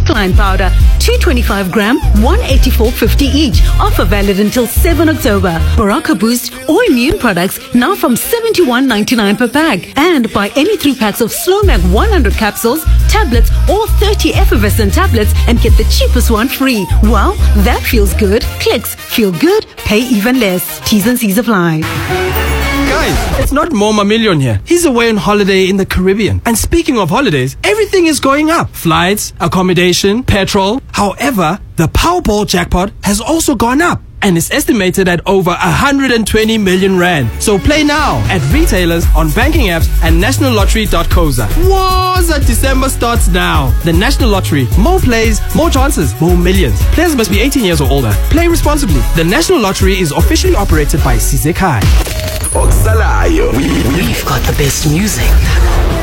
alkaline powder, 225 gram, 184.50 each. Offer valid until 7 October. Baraka Boost or immune products now from 71.99 per pack. And buy any 3 packs of Slomac 100 capsules, tablets or 30 effervescent tablets and get the cheapest one free. Well, that feels good. Clicks feel good, pay even less. T's and C's apply. Guys, it's not Moma Million here. He's away on holiday in the Caribbean. And speaking of holidays, everything is going up. Flights, accommodation, petrol. However, the Powerball jackpot has also gone up and is estimated at over 120 million rand. So play now at retailers, on banking apps and nationallottery.coza. Woza, December starts now. The National Lottery. More plays, more chances, more millions. Players must be 18 years or older. Play responsibly. The National Lottery is officially operated by Sizekai. Oxalayo. We've got the best music.